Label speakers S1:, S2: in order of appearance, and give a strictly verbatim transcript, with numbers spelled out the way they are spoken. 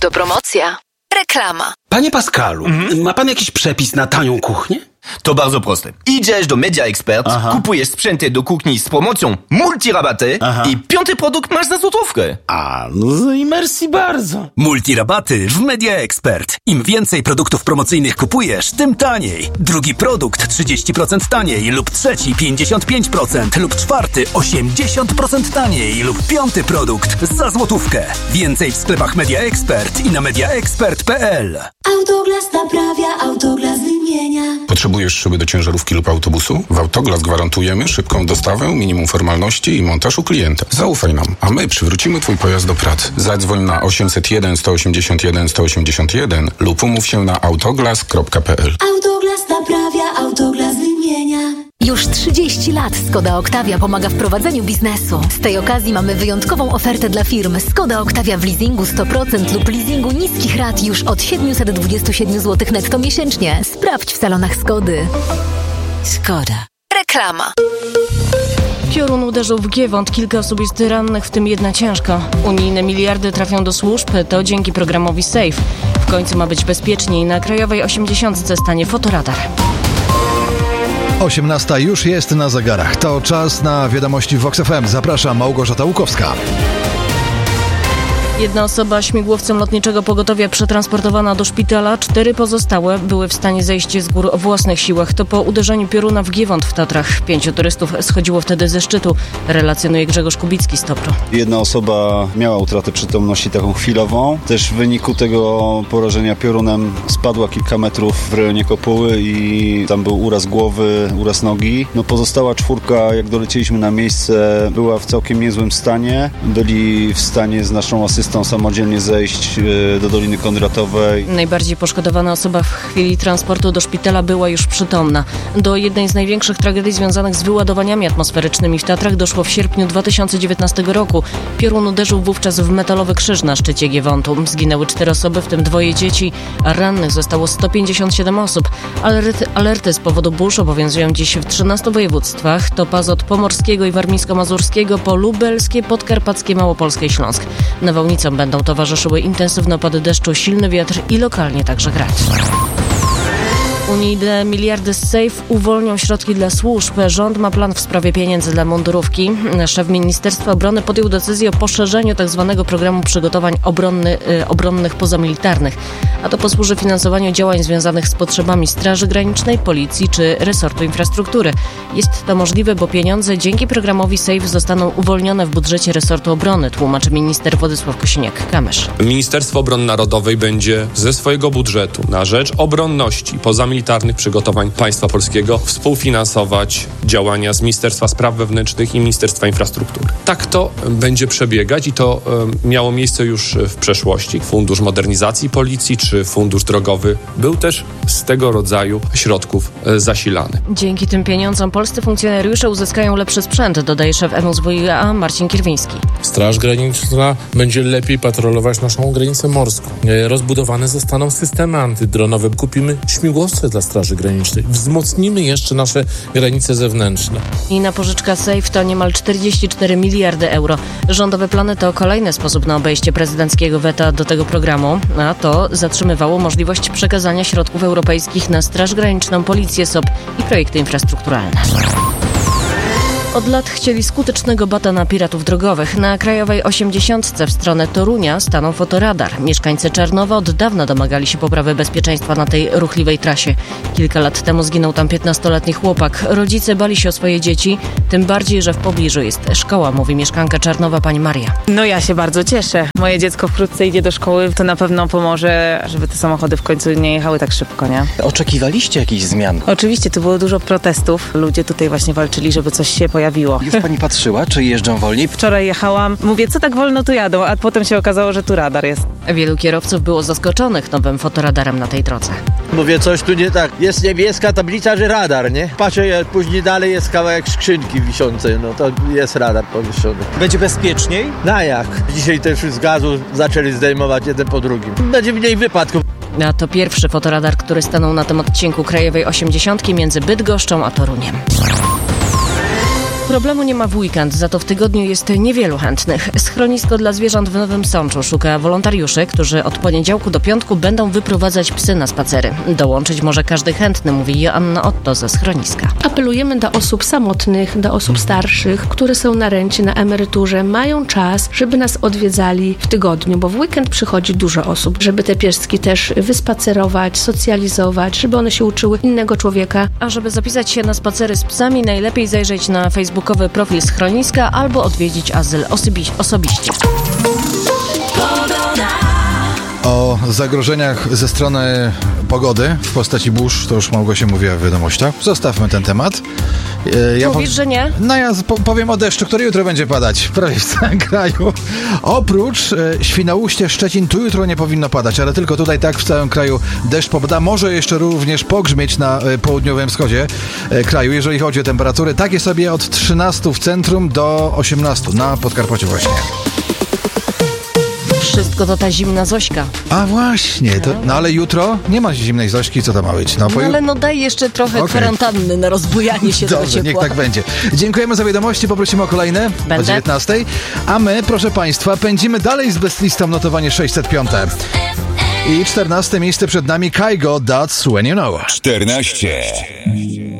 S1: Autopromocja. Reklama.
S2: Panie Pascalu, mhm. ma pan jakiś przepis na tanią kuchnię?
S3: To bardzo proste. Idziesz do Media Expert, Aha. kupujesz sprzęty do kuchni z promocją multirabaty Aha. i piąty produkt masz za złotówkę.
S2: A, no i merci bardzo.
S4: Multirabaty w Media Expert. Im więcej produktów promocyjnych kupujesz, tym taniej. Drugi produkt trzydzieści procent taniej lub trzeci pięćdziesiąt pięć procent lub czwarty osiemdziesiąt procent taniej lub piąty produkt za złotówkę. Więcej w sklepach Media Expert i na mediaexpert kropka p l.
S5: Autoglas naprawia, Autoglas wymienia.
S6: Potrzebujesz szyby do ciężarówki lub autobusu? W Autoglas gwarantujemy szybką dostawę, minimum formalności i montaż u klienta. Zaufaj nam, a my przywrócimy Twój pojazd do pracy. Zadzwoń na osiemset jeden sto osiemdziesiąt jeden sto osiemdziesiąt jeden lub umów się na autoglas kropka p l.
S5: Autoglas naprawia, Autoglas wymienia.
S1: Już trzydzieści lat Skoda Octavia pomaga w prowadzeniu biznesu. Z tej okazji mamy wyjątkową ofertę dla firm. Skoda Octavia w leasingu sto procent lub leasingu niskich rat już od siedemset dwadzieścia siedem złotych netto miesięcznie. Sprawdź w salonach Skody. Skoda. Reklama.
S7: Piorun uderzył w Giewont. Kilka osób jest rannych, w tym jedna ciężko. Unijne miliardy trafią do służb, to dzięki programowi SAFE. W końcu ma być bezpieczniej. Na Krajowej osiemdziesiątce stanie fotoradar.
S8: osiemnasta już jest na zegarach. To czas na wiadomości w Vox F M. Zapraszam, Małgorzata Łukowska.
S7: Jedna osoba śmigłowcem lotniczego pogotowia przetransportowana do szpitala. Cztery pozostałe były w stanie zejść z gór o własnych siłach. To po uderzeniu pioruna w Giewont w Tatrach. Pięciu turystów schodziło wtedy ze szczytu. Relacjonuje Grzegorz Kubicki z Topru.
S9: Jedna osoba miała utratę przytomności taką chwilową. Też w wyniku tego porażenia piorunem spadła kilka metrów w rejonie kopuły i tam był uraz głowy, uraz nogi. No pozostała czwórka, jak dolecieliśmy na miejsce, była w całkiem niezłym stanie. Byli w stanie z naszą asystą samodzielnie zejść do Doliny Kondratowej.
S7: Najbardziej poszkodowana osoba w chwili transportu do szpitala była już przytomna. Do jednej z największych tragedii związanych z wyładowaniami atmosferycznymi w Tatrach doszło w sierpniu dwa tysiące dziewiętnastego roku. Piorun uderzył wówczas w metalowy krzyż na szczycie Giewontu. Zginęły cztery osoby, w tym dwoje dzieci, a rannych zostało sto pięćdziesiąt siedem osób. Alerty, alerty z powodu burz obowiązują dziś w trzynastu województwach. To pas od pomorskiego i warmińsko-mazurskiego po lubelskie, podkarpackie, małopolskie i Śląsk. Nawałnicom będą towarzyszyły intensywne opady deszczu, silny wiatr i lokalnie także grad. Unijne miliardy z SAFE uwolnią środki dla służb. Rząd ma plan w sprawie pieniędzy dla mundurówki. Szef Ministerstwa Obrony podjął decyzję o poszerzeniu tzw. programu przygotowań obronny, y, obronnych pozamilitarnych. A to posłuży finansowaniu działań związanych z potrzebami Straży Granicznej, Policji czy resortu infrastruktury. Jest to możliwe, bo pieniądze dzięki programowi SAFE zostaną uwolnione w budżecie resortu obrony, tłumaczy minister Władysław Kosiniak-Kamysz.
S10: Ministerstwo Obrony Narodowej będzie ze swojego budżetu na rzecz obronności pozamilitarnych przygotowań państwa polskiego współfinansować działania z Ministerstwa Spraw Wewnętrznych i Ministerstwa Infrastruktury. Tak to będzie przebiegać i to e, miało miejsce już w przeszłości. Fundusz Modernizacji Policji czy Fundusz Drogowy był też z tego rodzaju środków e, zasilany.
S7: Dzięki tym pieniądzom polscy funkcjonariusze uzyskają lepszy sprzęt, dodaje szef M S W i A Marcin Kierwiński.
S11: Straż Graniczna będzie lepiej patrolować naszą granicę morską. Rozbudowane zostaną systemy antydronowe. Kupimy śmigłowce dla Straży Granicznej. Wzmocnimy jeszcze nasze granice zewnętrzne.
S7: I na pożyczka SAFE to niemal czterdzieści cztery miliardy euro. Rządowe plany to kolejny sposób na obejście prezydenckiego weta do tego programu, a to zatrzymywało możliwość przekazania środków europejskich na Straż Graniczną, Policję, S O P i projekty infrastrukturalne. Od lat chcieli skutecznego bata na piratów drogowych. Na Krajowej osiemdziesiątce w stronę Torunia stanął fotoradar. Mieszkańcy Czarnowa od dawna domagali się poprawy bezpieczeństwa na tej ruchliwej trasie. Kilka lat temu zginął tam piętnastoletni chłopak. Rodzice bali się o swoje dzieci, tym bardziej, że w pobliżu jest szkoła, mówi mieszkanka Czarnowa pani Maria.
S12: No ja się bardzo cieszę. Moje dziecko wkrótce idzie do szkoły, to na pewno pomoże, żeby te samochody w końcu nie jechały tak szybko, nie?
S13: Oczekiwaliście jakichś zmian?
S12: Oczywiście, tu było dużo protestów. Ludzie tutaj właśnie walczyli, żeby coś się pojawiło.
S13: Już pani patrzyła, czy jeżdżą wolniej?
S12: Wczoraj jechałam, mówię, co tak wolno tu jadą, a potem się okazało, że tu radar jest.
S7: Wielu kierowców było zaskoczonych nowym fotoradarem na tej drodze.
S14: Mówię, coś tu nie tak. Jest niebieska tablica, że radar, nie? Patrzę, później dalej jest kawałek skrzynki wiszącej, no to jest radar powieszony.
S13: Będzie bezpieczniej?
S14: Na jak? Dzisiaj też z gazu zaczęli zdejmować jeden po drugim. Będzie mniej wypadków.
S7: A to pierwszy fotoradar, który stanął na tym odcinku Krajowej osiemdziesiątki między Bydgoszczą a Toruniem. Problemu nie ma w weekend, za to w tygodniu jest niewielu chętnych. Schronisko dla zwierząt w Nowym Sączu szuka wolontariuszy, którzy od poniedziałku do piątku będą wyprowadzać psy na spacery. Dołączyć może każdy chętny, mówi Joanna Otto ze schroniska.
S15: Apelujemy do osób samotnych, do osób starszych, które są na rencie, na emeryturze, mają czas, żeby nas odwiedzali w tygodniu, bo w weekend przychodzi dużo osób, żeby te pieski też wyspacerować, socjalizować, żeby one się uczyły innego człowieka.
S7: A żeby zapisać się na spacery z psami, najlepiej zajrzeć na facebookowy profil schroniska albo odwiedzić azyl osobi- osobiście.
S8: O zagrożeniach ze strony pogody w postaci burz, to już Małgosia mówiła w wiadomościach. Zostawmy ten temat.
S7: Ja Mówisz, po... że nie?
S8: No ja po- powiem o deszczu, który jutro będzie padać prawie w całym kraju. Oprócz e, Świnoujście, Szczecin, tu jutro nie powinno padać, ale tylko tutaj tak w całym kraju deszcz popada. Może jeszcze również pogrzmieć na e, południowym wschodzie e, kraju, jeżeli chodzi o temperatury. Takie sobie od trzynastu w centrum do osiemnastu na Podkarpaciu właśnie.
S7: Wszystko to ta zimna Zośka.
S8: A właśnie, to, no ale jutro nie ma zimnej Zośki, co to ma być?
S7: No, no ale no daj jeszcze trochę okay. kwarantanny na rozbujanie się.
S8: Dobrze, niech tak będzie. Dziękujemy za wiadomości, poprosimy o kolejne Będę. o dziewiętnastej. A my, proszę Państwa, pędzimy dalej z bestlistą, notowanie sześćset pięć. I czternaste miejsce przed nami Kygo, That's When You Know.
S16: czternaście.